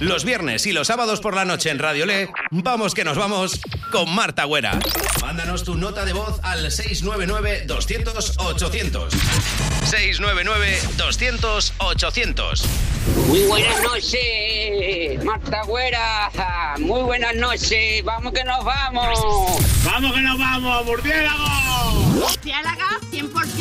Los viernes y los sábados por la noche en Radio Le, vamos que nos vamos con Marta Güera. Mándanos tu nota de voz al 699-200-800. 699-200-800. Muy buenas noches, Marta Güera. Muy buenas noches. Vamos que nos vamos. ¡Vamos que nos vamos, murciélago! Murciélago 100%.